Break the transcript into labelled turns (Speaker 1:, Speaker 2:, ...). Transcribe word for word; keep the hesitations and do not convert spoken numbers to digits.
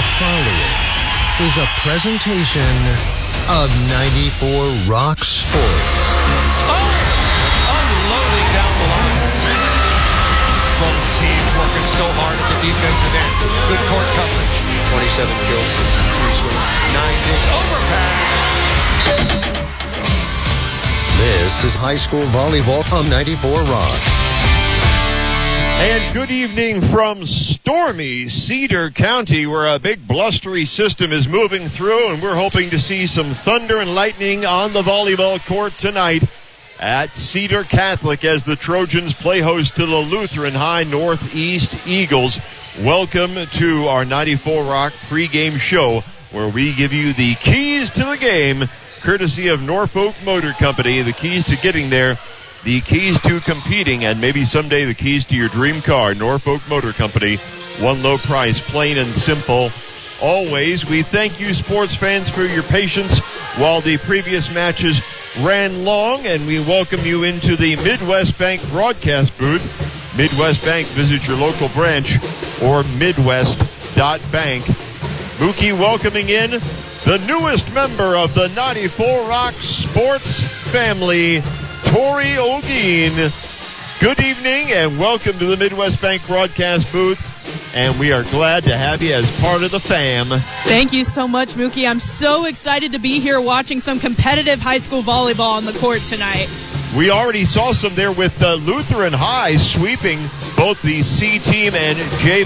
Speaker 1: The following is a presentation of ninety-four Rock Sports.
Speaker 2: Oh, unloading down the line. Both teams working so hard at the defensive end. Good court coverage. twenty-seven kills, sixty-three swings, nine digs, overpass.
Speaker 1: This is high school volleyball on ninety-four Rock.
Speaker 3: And good evening from stormy Cedar County, where a big blustery system is moving through, and we're hoping to see some thunder and lightning on the volleyball court tonight at Cedar Catholic as the Trojans play host to the Lutheran High Northeast Eagles. Welcome to our ninety-four Rock pregame show, where we give you the keys to the game, courtesy of Norfolk Motor Company, the keys to getting there, the keys to competing, and maybe someday the keys to your dream car. Norfolk Motor Company, one low price, plain and simple. Always, we thank you, sports fans, for your patience while the previous matches ran long, and we welcome you into the Midwest Bank broadcast booth. Midwest Bank, visit your local branch or midwest dot bank. Mookie welcoming in the newest member of the ninety-four Rock Sports family, Tori Ogeen. Good evening and welcome to the Midwest Bank broadcast booth, and we are glad to have you as part of the fam.
Speaker 4: Thank you so much, Mookie. I'm so excited to be here watching some competitive high school volleyball on the court tonight.
Speaker 3: We already saw some there with uh, Lutheran High sweeping both the C team and J